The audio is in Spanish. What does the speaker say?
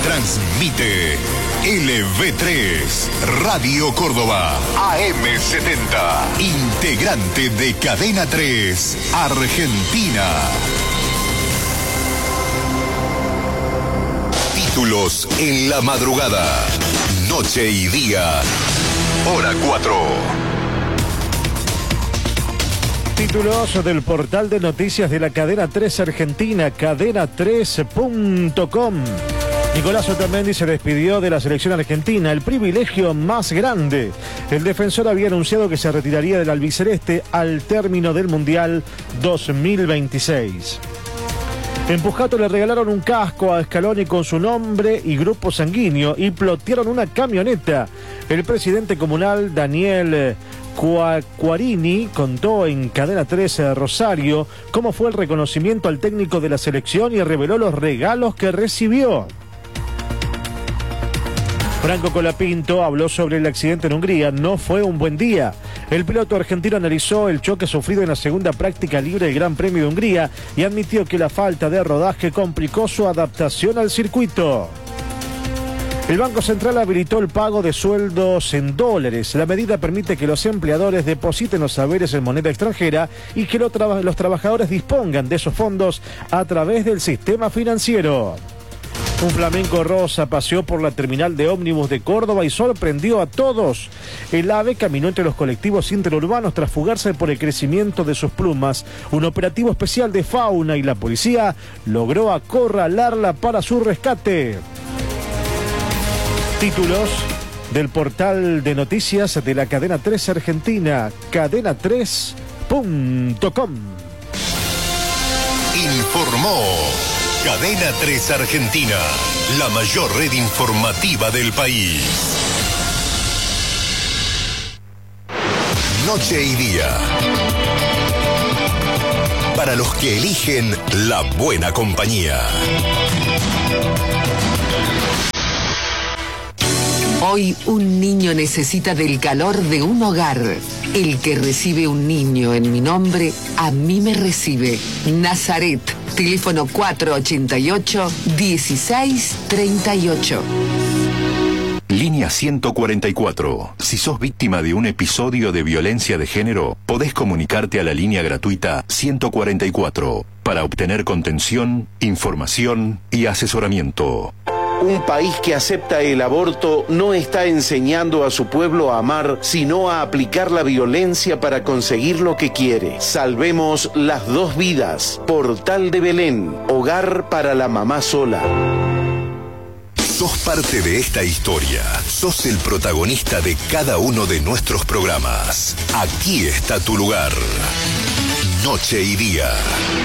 Transmite LV3, Radio Córdoba, AM70, integrante de Cadena 3, Argentina. Títulos en la madrugada, noche y día, hora 4. Títulos del portal de noticias de la Cadena 3 Argentina, cadena3.com. Nicolás Otamendi se despidió de la selección argentina, el privilegio más grande. El defensor había anunciado que se retiraría del albiceleste al término del Mundial 2026. En Pujato le regalaron un casco a Scaloni con su nombre y grupo sanguíneo y plotearon una camioneta. El presidente comunal Daniel Cuarini contó en Cadena 13 Rosario cómo fue el reconocimiento al técnico de la selección y reveló los regalos que recibió. Franco Colapinto habló sobre el accidente en Hungría. No fue un buen día. El piloto argentino analizó el choque sufrido en la segunda práctica libre del Gran Premio de Hungría y admitió que la falta de rodaje complicó su adaptación al circuito. El Banco Central habilitó el pago de sueldos en dólares. La medida permite que los empleadores depositen los saberes en moneda extranjera y que los trabajadores dispongan de esos fondos a través del sistema financiero. Un flamenco rosa paseó por la terminal de ómnibus de Córdoba y sorprendió a todos. El ave caminó entre los colectivos interurbanos tras fugarse por el crecimiento de sus plumas. Un operativo especial de fauna y la policía logró acorralarla para su rescate. Títulos del portal de noticias de la Cadena 3 Argentina, cadena3.com. Informó Cadena 3 Argentina, la mayor red informativa del país. Noche y día. Para los que eligen la buena compañía. Hoy un niño necesita del calor de un hogar. El que recibe un niño en mi nombre, a mí me recibe. Nazaret, teléfono 488-1638. Línea 144. Si sos víctima de un episodio de violencia de género, podés comunicarte a la línea gratuita 144 para obtener contención, información y asesoramiento. Un país que acepta el aborto no está enseñando a su pueblo a amar, sino a aplicar la violencia para conseguir lo que quiere. Salvemos las dos vidas. Portal de Belén, hogar para la mamá sola. Sos parte de esta historia. Sos el protagonista de cada uno de nuestros programas. Aquí está tu lugar. Noche y día.